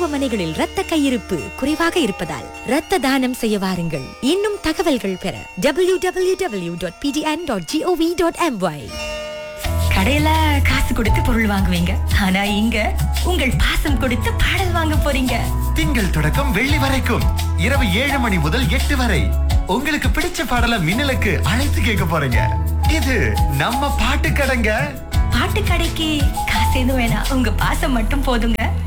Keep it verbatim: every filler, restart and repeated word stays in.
மருத்துவமனைகளில் இரத்த கையிருப்பு குறைவாக இருப்பதால் இரத்த தானம் செய்ய வாருங்கள். இன்னும் தகவல்கள் பெற W W W dot B T N dot gov dot MY. கடையில காசு கொடுத்து பொருள் வாங்குவீங்க, ஆனா இங்க உங்கள் பாசம் கொடுத்து பாடல் வாங்க போறீங்க. திங்கள் தொடக்கம் வெள்ளி வரைக்கும் இரவு ஏழு மணி முதல் எட்டு வரை உங்களுக்கு பிடிச்ச பாடலை மின்னலுக்கு அழைத்து கேட்க போறீங்க. இது நம்ம பாட்டு கடைங்க. பாட்டு கடைக்கு காசு எதுவும் வேணாம், உங்க பாசம் மட்டும் போதுங்க.